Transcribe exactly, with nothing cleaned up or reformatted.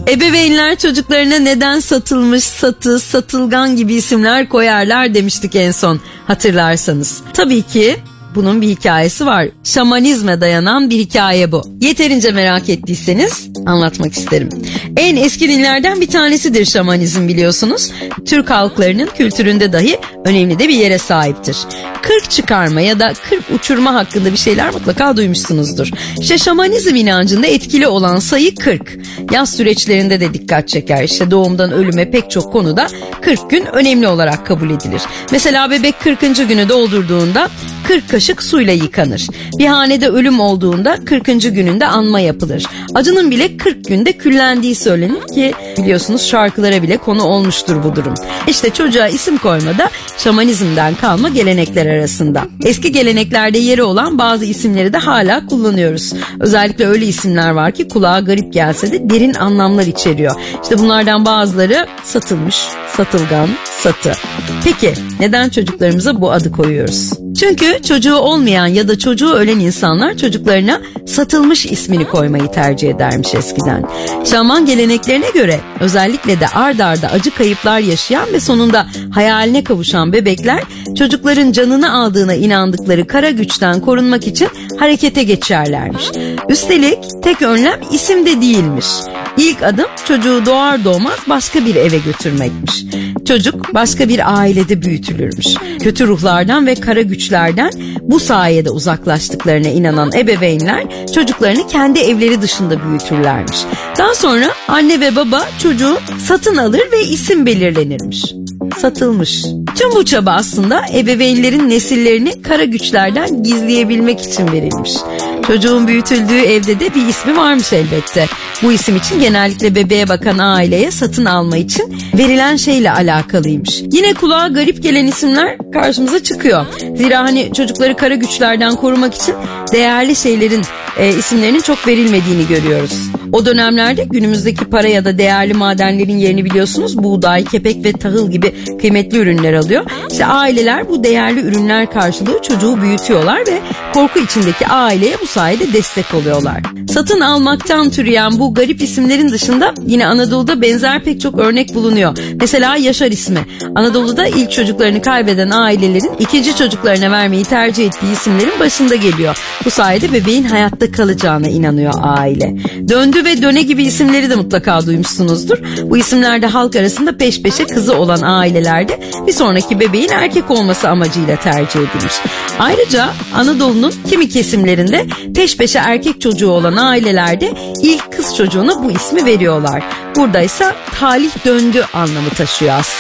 Ebeveynler çocuklarına neden satılmış, satı, satılgan gibi isimler koyarlar demiştik en son, hatırlarsanız. Tabii ki bunun bir hikayesi var. Şamanizme dayanan bir hikaye bu. Yeterince merak ettiyseniz anlatmak isterim. En eski dinlerden bir tanesidir şamanizm, biliyorsunuz. Türk halklarının kültüründe dahi önemli de bir yere sahiptir. Kırk çıkarma ya da kırk uçurma hakkında bir şeyler mutlaka duymuşsunuzdur. İşte şamanizm inancında etkili olan sayı kırk. Yaz süreçlerinde de dikkat çeker. İşte doğumdan ölüme pek çok konuda kırk gün önemli olarak kabul edilir. Mesela bebek kırkıncı günü doldurduğunda kırk kaşık suyla yıkanır. Bir hanede ölüm olduğunda kırkıncı gününde anma yapılır. Acının bile kırk günde küllendiği söylenir ki biliyorsunuz şarkılara bile konu olmuştur bu durum. İşte çocuğa isim koymada şamanizmden kalma gelenekler arasında. Eski geleneklerde yeri olan bazı isimleri de hala kullanıyoruz. Özellikle öyle isimler var ki kulağa garip gelse de derin anlamlar içeriyor. İşte bunlardan bazıları satılmış, satılgan, satı. Peki neden çocuklarımıza bu adı koyuyoruz? Çünkü çocuğu olmayan ya da çocuğu ölen insanlar çocuklarına satılmış ismini koymayı tercih edermiş eskiden. Şaman geleneklerine göre özellikle de ard arda acı kayıplar yaşayan ve sonunda hayaline kavuşan bebekler çocukların canını aldığına inandıkları kara güçten korunmak için harekete geçerlermiş. Üstelik tek önlem isim de değilmiş. İlk adım çocuğu doğar doğmaz başka bir eve götürmekmiş. Çocuk başka bir ailede büyütülürmüş. Kötü ruhlardan ve kara güçlerden bu sayede uzaklaştıklarına inanan ebeveynler çocuklarını kendi evleri dışında büyütürlermiş. Daha sonra anne ve baba çocuğu satın alır ve isim belirlenirmiş. Satılmış. Tüm bu çaba aslında ebeveynlerin nesillerini kara güçlerden gizleyebilmek için verilmiş. Çocuğun büyütüldüğü evde de bir ismi varmış elbette. Bu isim için genellikle bebeğe bakan aileye satın alma için verilen şeyle alakalıymış. Yine kulağa garip gelen isimler karşımıza çıkıyor. Zira hani çocukları kara güçlerden korumak için değerli şeylerin e, isimlerinin çok verilmediğini görüyoruz. O dönemlerde günümüzdeki para ya da değerli madenlerin yerini biliyorsunuz buğday, kepek ve tahıl gibi kıymetli ürünler alıyor. İşte aileler bu değerli ürünler karşılığı çocuğu büyütüyorlar ve korku içindeki aileye bu sayede destek oluyorlar. Satın almaktan türeyen bu garip isimlerin dışında yine Anadolu'da benzer pek çok örnek bulunuyor. Mesela Yaşar ismi. Anadolu'da ilk çocuklarını kaybeden ailelerin ikinci çocuklarına vermeyi tercih ettiği isimlerin başında geliyor. Bu sayede bebeğin hayatta kalacağına inanıyor aile. Döndü ve Döne gibi isimleri de mutlaka duymuşsunuzdur. Bu isimler de halk arasında peş peşe kızı olan ailelerde bir sonraki bebeğin erkek olması amacıyla tercih edilmiş. Ayrıca Anadolu'nun kimi kesimlerinde peş peşe erkek çocuğu olan ailelerde ilk kız çocuğuna bu ismi veriyorlar. Buradaysa talih döndü anlamı taşıyor aslında.